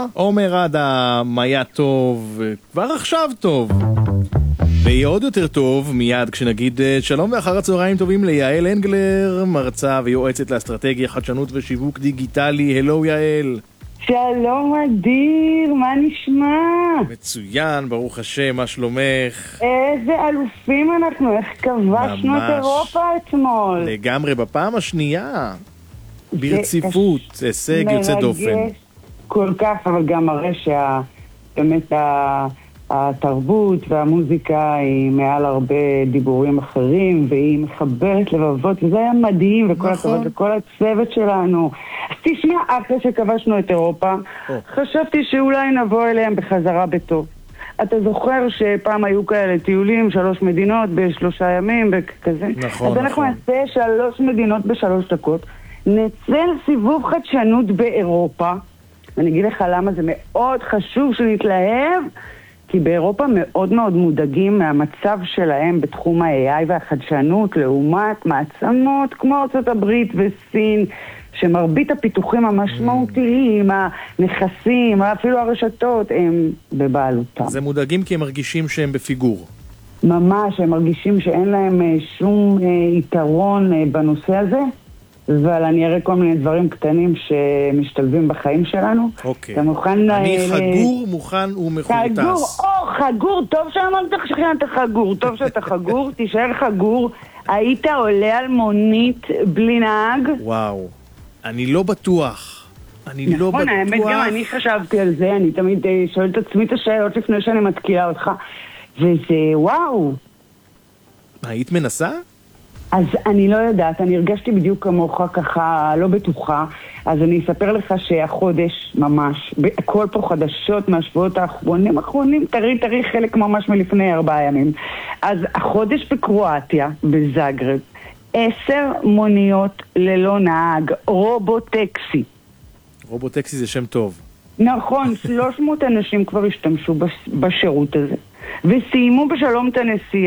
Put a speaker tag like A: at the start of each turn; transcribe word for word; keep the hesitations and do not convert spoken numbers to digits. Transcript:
A: עומר אדם, היה טוב, כבר עכשיו טוב. ויהיה עוד יותר טוב מיד כשנגיד שלום ואחר הצהריים טובים ליעל אנגלר, מרצה ויועצת לאסטרטגיה, חדשנות ושיווק דיגיטלי. הלו יעל.
B: שלום אדיר, מה נשמע?
A: מצוין, ברוך השם, מה שלומך?
B: איזה אלופים אנחנו, איך כבשנו את אירופה אתמול.
A: לגמרי, בפעם השנייה, ברציפות, הישג יוצא דופן.
B: כל כך, אבל גם מראה שבאמת התרבות והמוזיקה היא מעל הרבה דיבורים אחרים, והיא מחברת לבבות, וזה היה מדהים, וכל הכבוד לכל הצוות שלנו. אז תשמע, אחרי שכבשנו את אירופה, חשבתי שאולי נבוא אליהם בחזרה בטוב. אתה זוכר שפעם היו כאלה טיולים, שלוש מדינות בשלושה ימים, וכזה?
A: נכון,
B: אז אנחנו
A: נכון.
B: נעשה שלוש מדינות בשלוש דקות, נצא לסיבוב חדשנות באירופה, ואני אגיד לך למה זה מאוד חשוב שנתלהב, כי באירופה מאוד מאוד מודאגים מהמצב שלהם בתחום ה-איי איי והחדשנות, לעומת מעצמות כמו ארצות הברית וסין, שמרבית הפיתוחים המשמעותיים, הנכסים, אפילו הרשתות, הם בבעלותם.
A: זה מודאגים כי הם מרגישים שהם בפיגור.
B: ממש, הם מרגישים שאין להם שום יתרון בנושא הזה, אבל אני אראה כל מיני דברים קטנים שמשתלבים בחיים שלנו.
A: אוקיי.
B: אתה מוכן...
A: אני חגור, מוכן ומחורטס.
B: חגור, או חגור, טוב שאמרת שאתה חגור, טוב שאתה חגור, תישאר חגור. היית עולה על מונית בלי נהג?
A: וואו, אני לא בטוח. אני לא בטוח.
B: נכון, האמת גם אני חשבתי על זה, אני תמיד שואלת את עצמי את השאלות לפני שאני מתקילה אותך, וזה וואו.
A: היית מנסה?
B: אז אני לא יודעת, אני הרגשתי בדיוק כמוך ככה, לא בטוחה, אז אני אספר לך שהחודש ממש, הכל פה חדשות מהשבועות האחרונים, אחרונים, תראי, תראי חלק ממש מלפני ארבעה ימים. אז החודש בקרואטיה, בזאגרב, עשר מוניות ללא נהג, רובוטקסי.
A: רובוטקסי זה שם טוב.
B: נכון, שלוש מאות אנשים כבר השתמשו בשירות הזה, וסיימו בשלום את הנסיעה.